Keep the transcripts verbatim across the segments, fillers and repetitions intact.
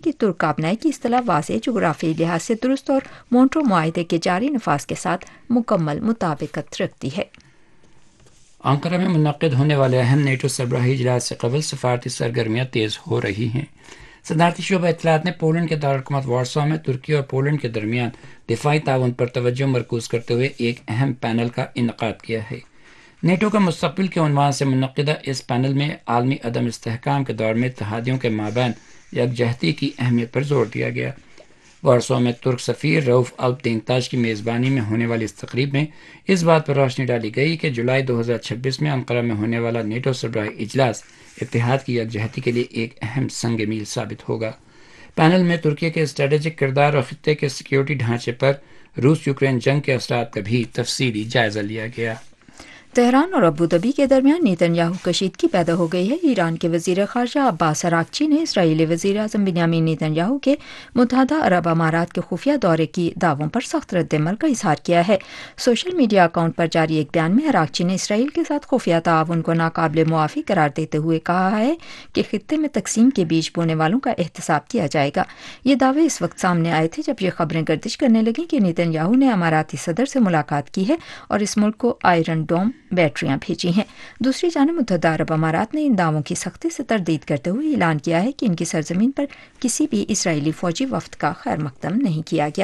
کہ ترک کابینہ کی اصطلاح واضح جغرافیائی لحاظ سے درست اور مونٹرو معاہدے کے جاری نفاذ کے ساتھ مکمل مطابقت رکھتی ہے۔ انقرہ میں منعقد ہونے والے اہم نیٹو سربراہی اجلاس سے قبل سفارتی سرگرمیاں تیز ہو رہی ہیں۔ صدارتی شعبہ اطلاعات نے پولینڈ کے دارالحکومت وارسا میں ترکی اور پولینڈ کے درمیان دفاعی تعاون پر توجہ مرکوز کرتے ہوئے ایک اہم پینل کا انعقاد کیا ہے۔ نیٹو کا مستقبل کے عنوان سے منعقدہ اس پینل میں عالمی عدم استحکام کے دور میں اتحادیوں کے مابین یکجہتی کی اہمیت پر زور دیا گیا۔ وارسا میں ترک سفیر روف الپ دینگتاش کی میزبانی میں ہونے والی اس تقریب میں اس بات پر روشنی ڈالی گئی کہ جولائی دو ہزار چھبیس میں انقرہ میں ہونے والا نیٹو سربراہی اجلاس اتحاد کی یکجہتی کے لیے ایک اہم سنگ میل ثابت ہوگا۔ پینل میں ترکی کے اسٹریٹجک کردار اور خطے کے سیکیورٹی ڈھانچے پر روس یوکرین جنگ کے اثرات کا بھی تفصیلی جائزہ لیا گیا۔ تہران اور ابوظبی کے درمیان نیتن یاہو کشیدگی پیدا ہو گئی ہے۔ ایران کے وزیر خارجہ عباس اراغچی نے اسرائیلی وزیر اعظم بنیامین نیتن یاہو کے متحدہ عرب امارات کے خفیہ دورے کی دعووں پر سخت رد عمل کا اظہار کیا ہے۔ سوشل میڈیا اکاؤنٹ پر جاری ایک بیان میں اراغچی نے اسرائیل کے ساتھ خفیہ تعاون کو ناقابل معافی قرار دیتے ہوئے کہا ہے کہ خطے میں تقسیم کے بیج بونے والوں کا احتساب کیا جائے گا۔ یہ دعوے اس وقت سامنے آئے تھے جب یہ خبریں گردش کرنے لگیں کہ نیتن یاہو نے اماراتی صدر سے ملاقات کی ہے اور اس ملک کو آئرن ڈوم بیٹریاں بھیجی ہیں۔ دوسری جانب متحدہ عرب امارات نے ان دعووں کی سختی سے تردید کرتے ہوئے اعلان کیا ہے کہ ان کی سرزمین پر کسی بھی اسرائیلی فوجی وفد کا خیر مقدم نہیں کیا گیا۔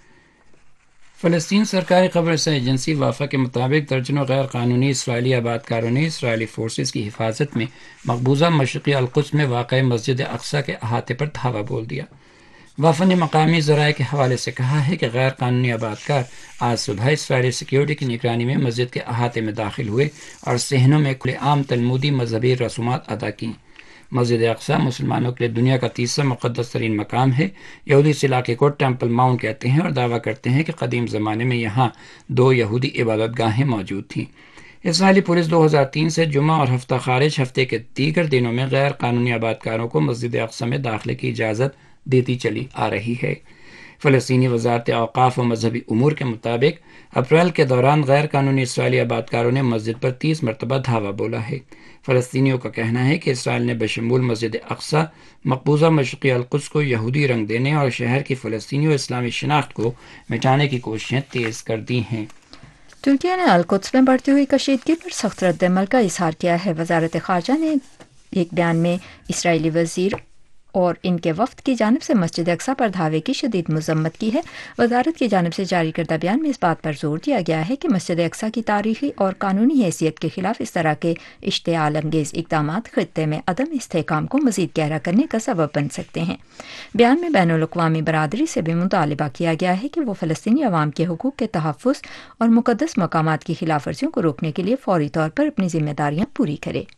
فلسطین سرکاری خبر رساں ایجنسی وافا کے مطابق درجنوں غیر قانونی اسرائیلی آبادکاروں نے اسرائیلی فورسز کی حفاظت میں مقبوضہ مشرقی القدس میں واقع مسجد اقصی کے احاطے پر دھاوا بول دیا۔ وافا نے مقامی ذرائع کے حوالے سے کہا ہے کہ غیر قانونی آبادکار آج صبح اسرائیلی سیکیورٹی کی نگرانی میں مسجد کے احاطے میں داخل ہوئے اور صحنوں میں کھلے عام تلمودی مذہبی رسومات ادا کیں۔ مسجد اقصی مسلمانوں کے لیے دنیا کا تیسرا مقدس ترین مقام ہے۔ یہودی اس علاقے کو ٹیمپل ماؤنٹ کہتے ہیں اور دعویٰ کرتے ہیں کہ قدیم زمانے میں یہاں دو یہودی عبادت گاہیں موجود تھیں۔ اسرائیلی پولیس دو ہزار تین سے جمعہ اور ہفتہ خارج ہفتے کے دیگر دنوں میں غیر قانونی آبادکاروں کو مسجد اقصی میں داخلے کی اجازت دیتی چلی آ رہی ہے۔ فلسطینی وزارت اوقاف و مذہبی امور کے مطابق اپریل کے دوران غیر قانونی اسرائیلی آبادکاروں نے مسجد پر تیس مرتبہ دھاوا بولا ہے۔ فلسطینیوں کا کہنا ہے کہ اسرائیل نے بشمول مسجد اقصی مقبوضہ مشرقی القدس کو یہودی رنگ دینے اور شہر کی فلسطینی و اسلامی شناخت کو مٹانے کی کوششیں تیز کر دی ہیں۔ ترکی نے القدس میں بڑھتی ہوئی کشیدگی پر سخت رد عمل کا اظہار کیا ہے۔ وزارت خارجہ نے ایک بیان میں اسرائیلی وزیر اور ان کے وفد کی جانب سے مسجد اقصی پر دھاوے کی شدید مذمت کی ہے۔ وزارت کی جانب سے جاری کردہ بیان میں اس بات پر زور دیا گیا ہے کہ مسجد اقصی کی تاریخی اور قانونی حیثیت کے خلاف اس طرح کے اشتعال انگیز اقدامات خطے میں عدم استحکام کو مزید گہرا کرنے کا سبب بن سکتے ہیں۔ بیان میں بین الاقوامی برادری سے بھی مطالبہ کیا گیا ہے کہ وہ فلسطینی عوام کے حقوق کے تحفظ اور مقدس مقامات کی خلاف ورزیوں کو روکنے کے لیے فوری طور پر اپنی ذمہ داریاں پوری کرے۔